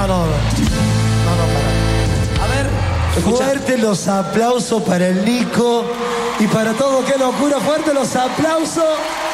para. A ver, fuerte los aplausos para el Nico y para todo. ¡Qué locura! Fuerte los aplausos.